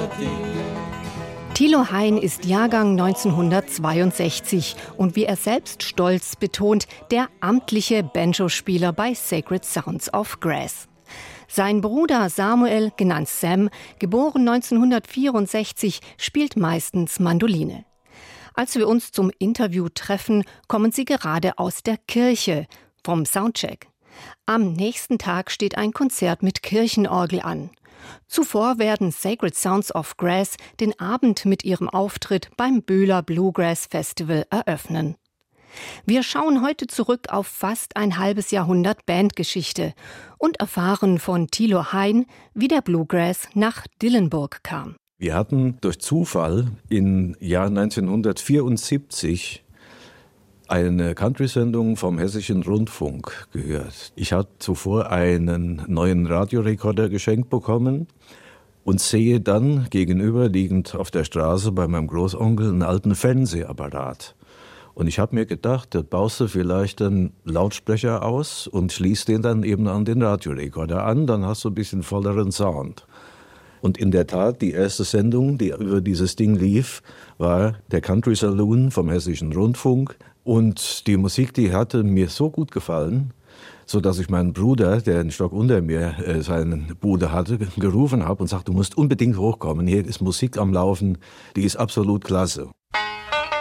Thilo Hein ist Jahrgang 1962 und wie er selbst stolz betont, der amtliche Banjospieler bei Sacred Sounds of Grass. Sein Bruder Samuel, genannt Sam, geboren 1964, spielt meistens Mandoline. Als wir uns zum Interview treffen, kommen sie gerade aus der Kirche, vom Soundcheck. Am nächsten Tag steht ein Konzert mit Kirchenorgel an. Zuvor werden Sacred Sounds of Grass den Abend mit ihrem Auftritt beim Böhler Bluegrass Festival eröffnen. Wir schauen heute zurück auf fast ein halbes Jahrhundert Bandgeschichte und erfahren von Thilo Hein, wie der Bluegrass nach Dillenburg kam. Wir hatten durch Zufall im Jahr 1974 eine Country-Sendung vom Hessischen Rundfunk gehört. Ich hatte zuvor einen neuen Radiorekorder geschenkt bekommen und sehe dann gegenüberliegend auf der Straße bei meinem Großonkel einen alten Fernsehapparat. Und ich habe mir gedacht, da baust du vielleicht einen Lautsprecher aus und schließt den dann eben an den Radiorekorder an, dann hast du ein bisschen volleren Sound. Und in der Tat, die erste Sendung, die über dieses Ding lief, war der Country Saloon vom Hessischen Rundfunk. Und die Musik, die hatte mir so gut gefallen, so dass ich meinen Bruder, der einen Stock unter mir seine Bude hatte, gerufen habe und sagte, du musst unbedingt hochkommen. Hier ist Musik am Laufen, die ist absolut klasse.